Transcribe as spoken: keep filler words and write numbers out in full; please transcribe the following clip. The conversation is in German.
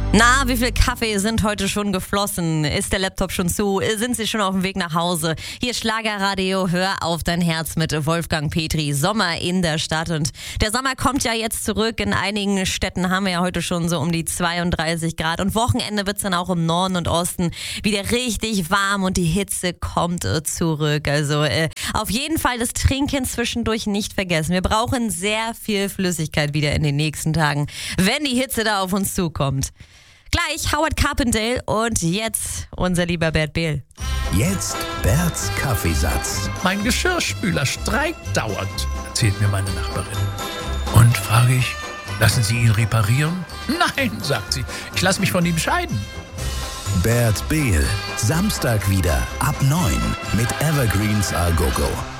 Na, wie viel Kaffee sind heute schon geflossen? Ist der Laptop schon zu? Sind Sie schon auf dem Weg nach Hause? Hier Schlagerradio, hör auf dein Herz mit Wolfgang Petri. Sommer in der Stadt und der Sommer kommt ja jetzt zurück. In einigen Städten haben wir ja heute schon so um die zweiunddreißig Grad und Wochenende wird's dann auch im Norden und Osten wieder richtig warm und die Hitze kommt äh, zurück. Also äh, auf jeden Fall das Trinken zwischendurch nicht vergessen. Wir brauchen sehr viel Flüssigkeit wieder in den nächsten Tagen, wenn die Hitze da auf uns zukommt. Gleich Howard Carpendale und jetzt unser lieber Bert Behl. Jetzt Berts Kaffeesatz. Mein Geschirrspüler streikt dauernd, erzählt mir meine Nachbarin. Und, frage ich, lassen Sie ihn reparieren? Nein, sagt sie, ich lasse mich von ihm scheiden. Bert Behl, Samstag wieder ab neun mit Evergreens A Go Go.